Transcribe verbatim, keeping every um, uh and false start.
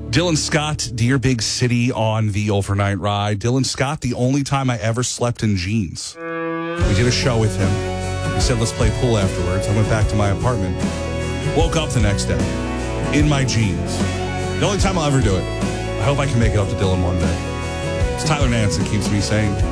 Dylan Scott, Dear Big City on the overnight ride. Dylan Scott, the only time I ever slept in jeans. We did a show with him. He said, let's play pool afterwards. I went back to my apartment. Woke up the next day in my jeans. The only time I'll ever do it. I hope I can make it up to Dylan one day. As Tyler Nansen keeps me saying,